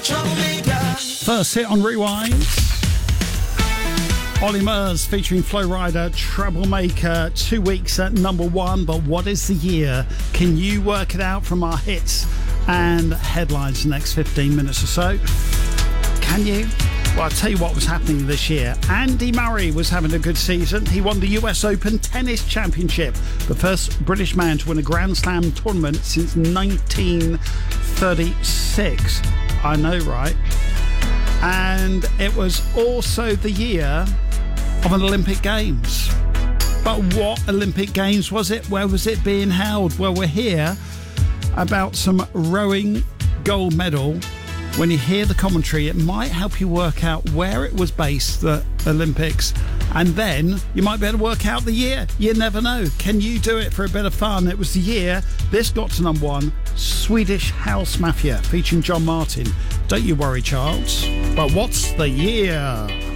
First hit on Rewind. Ollie Murs featuring Flo Rida, Troublemaker, 2 weeks at number 1. But what is the year? Can you work it out from our hits and headlines the next 15 minutes or so? Can you? Well, I'll tell you what was happening this year. Andy Murray was having a good season. He won the US Open Tennis Championship, the first British man to win a Grand Slam tournament since 1936. I know, right? And it was also the year of an Olympic Games. But what Olympic Games was it? Where was it being held? Well, we're here about some rowing gold medal. When you hear the commentary, it might help you work out where it was based, the Olympics, and then you might be able to work out the year. You never know. Can you do it for a bit of fun? It was the year this got to number 1, Swedish House Mafia, featuring John Martin. Don't you worry, Charles. But what's the year?